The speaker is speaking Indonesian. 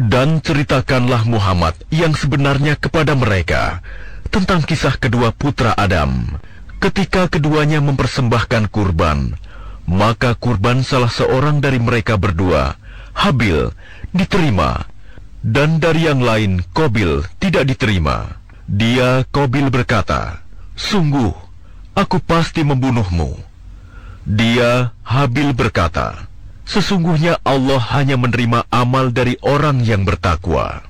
Dan ceritakanlah Muhammad yang sebenarnya kepada mereka tentang kisah kedua putra Adam. Ketika keduanya mempersembahkan kurban, maka kurban salah seorang dari mereka berdua, Habil, diterima, dan dari yang lain, Qabil, tidak diterima. Dia, Qabil, berkata, "Sungguh, aku pasti membunuhmu." Dia, Habil, berkata, "Sesungguhnya Allah hanya menerima amal dari orang yang bertakwa."